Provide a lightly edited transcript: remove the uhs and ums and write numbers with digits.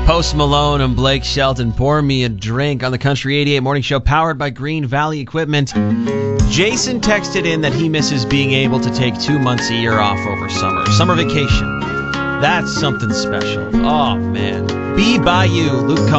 Post Malone and Blake Shelton, Pour Me a Drink on the Country 88 Morning Show, powered by Green Valley Equipment. Jason texted in that he misses being able to take 2 months a year off over summer vacation. That's something special. Oh, man. Be By You, Luke Combs.